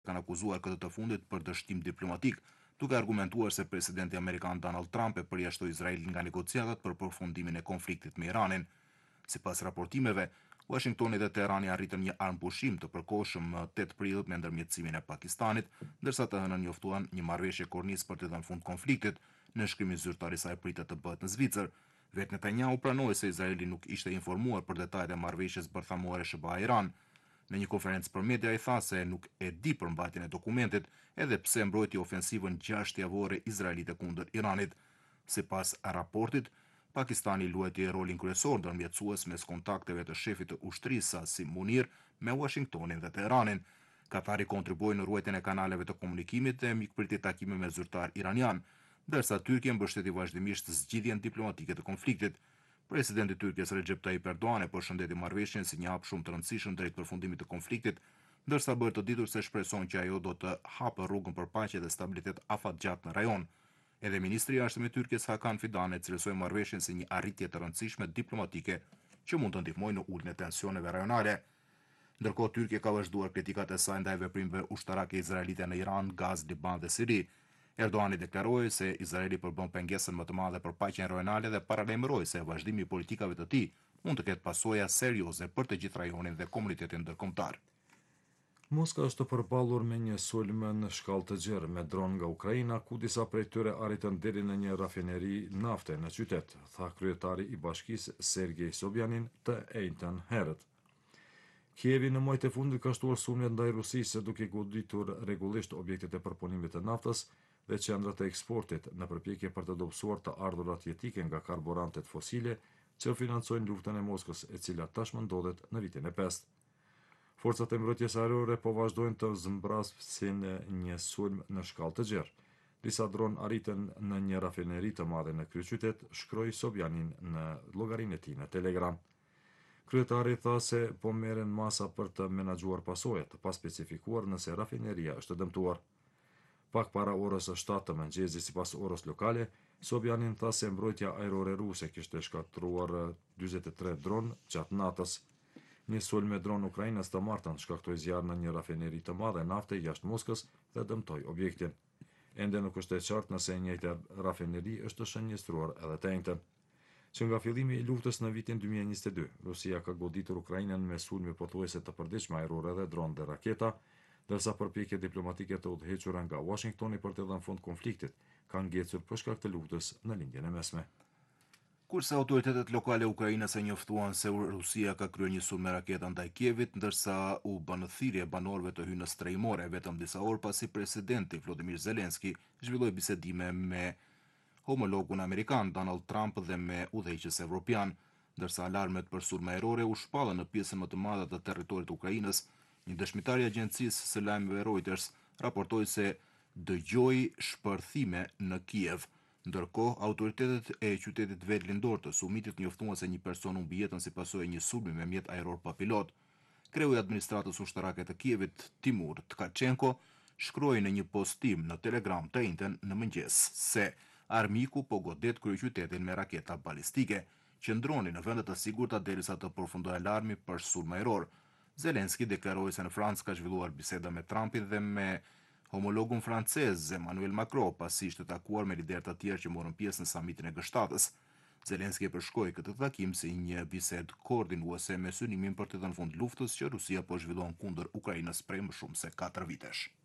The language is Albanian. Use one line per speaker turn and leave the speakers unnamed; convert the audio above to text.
kanë akuzuar këtë të fundit për dështim diplomatik, duke argumentuar se presidenti amerikan Donald Trump e përjashtoi Izraelin nga negociatat për përfundimin e konfliktit me Iranin. Sipas raportimeve, Washingtoni dhe Teherani arritën një armpushim të përkohshëm më 8 prill me ndërmjetësimin e Pakistanit, ndërsa të hënën njoftuan një marrëveshje kornisë për të dhënë fund konfliktit, në shkrimin zyrtar i saj pritet të bëhet në Zvicër. Vetë Netanyahu pranoi se Izraeli nuk ishte informuar për detajet e marrëveshjes bërthamore SBA-Iran. Në një konferencë për media i tha se nuk e di për mbajtjen e dokumentit, edhe pse mbrojti ofensivën 6 javore izraelite kundër Iranit. Sipas raportit, Pakistani luajti rolin kryesor ndërmjetësues mes kontakteve të shefit të ushtrisë Asim Munir me Washingtonin dhe Teheranin. Katari kontribuoi në ruajtjen e kanaleve të komunikimit dhe mikpriti takime me zyrtar iranian, ndërsa Tyrkia mbështeti vazhdimisht zgjidhjen diplomatike të konfliktit. Presidenti i Tyrkisë Recep Tayyip Erdogan e përshëndeti marrëveshjen si një hap shumë të rëndësishëm drejt përfundimit të konfliktit, ndërsa bëhet të ditur se shpreson që ajo do të hapë rrugën për paqe dhe stabilitet afatgjatë në rajon. Edhe ministri i jashtëm i Tyrkisë Hakan Fidan e cilësoi marrëveshjen si një arritje të rëndësishme diplomatike që mund të ndihmojë në uljen e tensioneve rajonale. Ndërkohë Tyrkia ka vazhduar kritikat e saj ndaj veprimeve ushtarake izraelite në Iran, Gazë, Liban dhe Siri. Erdoani deklaroi se Izraeli përbën pengesën më të madhe për paqen rajonale dhe paralajmëroi se vazhdimi i politikave të tij mund të ketë pasoja serioze për të gjithë rajonin dhe komunitetin ndërkombëtar.
Moska është përballur me një sulm në shkallë të gjerë me dron nga Ukraina, ku disa prej tyre arritën deri në një rafineri nafte në qytet, tha kryetari i bashkisë Sergej Sobjanin të njëjtën herët. Kievi në muajt e fundit ka shtuar sulme ndaj Rusisë duke goditur rregullisht objektet e përpunimit të naftës dhe qendrat e eksportit në përpjekje për të dobësuar të ardhurat jetike nga karburantet fosile që financojnë luftën e Moskës, e cila tashmë ndodhet në vitin e 5. Forcat e mbrojtjes ajrore po vazhdojnë të zmbrasin një sulm në shkallë të gjerë. Disa dron arritën në një rafineri të madhe në kryeqytet, shkroi Sobjanin në llogarinë e tij në Telegram. Kryetari tha se po merren masa për të menaxhuar pasojat, pa specifikuar nëse rafineria është dëmtuar. Pak para orës 7 të mëngjesit sipas orës lokale, Sobjanin tha se mbrojtja ajrore ruse kishte shkatruar 43 dron gjatë natës. Një sulm me dron Ukrainës të martën shkaktoi zjarr në një rafineri të madhe nafte jashtë Moskës dhe dëmtoi objektin. Ende nuk është e qartë nëse e njëjta rafineri është shënjestruar edhe të njëjtën. Që nga fillimi i luftës në vitin 2022, Rusia ka goditur Ukrainën me sulme pothuajse të përditshme ajrore dhe dron dhe raketa, ndërsa përpjekjet diplomatike të udhëhequra nga Washingtoni për të dhënë fund konfliktit kanë ngecur për shkak të luftës në lindjen e mesme.
Kurse autoritetet lokale ukrainase njoftuan se Rusia ka kryer një sulm me raketa ndaj Kievit, ndërsa u bën thirrje banorëve të hyjnë në strehimore vetëm disa orë pasi presidenti Volodymyr Zelensky zhvilloi bisedime me homologun amerikan Donald Trump dhe me udhëheqës evropian, ndërsa alarmet për sulme ajrore u shpallën në pjesën më të madhe të territorit të Ukrainës. Një dëshmitar i agjencisë së lajmeve Reuters raportoi se dëgjoi shpërthime në Kiev. Ndërkohë, autoritetet e qytetit vendlindor të Sumitit njoftuan se një person humbi jetën si pasojë e një sulmi me mjet ajror pa pilot. Kreu i administratës ushtarake të Kievit, Timur Tkachenko, shkroi në një postim në Telegram të njëjtën në mëngjes se armiku po godet kryeqytetin me raketa balistike, që ndroni në vende të sigurta derisa të përfundojë alarmi për sulm ajror. Zelensky deklaroi se në Francë ka zhvilluar biseda me Trumpin dhe me homologun francez Emmanuel Macron pasi ishte takuar me liderë të tjerë që morën pjesë në samitin e G7-s. Zelensky e përshkroi këtë takim si një bisedë koordinuese me synimin për të dhënë fund luftës që Rusia po zhvillon kundër Ukrainës prej më shumë se 4 vitesh.